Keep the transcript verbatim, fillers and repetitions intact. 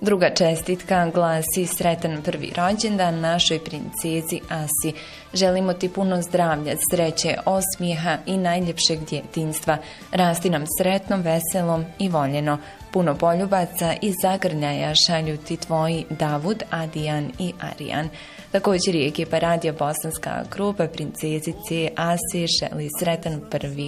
Druga čestitka glasi: sretan prvi rođendan našoj princezi Asi. Želimo ti puno zdravlja, sreće, osmijeha i najljepšeg djetinjstva. Rasti nam sretnom, veselom i voljeno. Puno poljubaca i zagrljaja šalju ti tvoji Davud, Adijan i Arijan. Također i ekipa Radio Bosanska grupa princezici Asi želi sretan prvi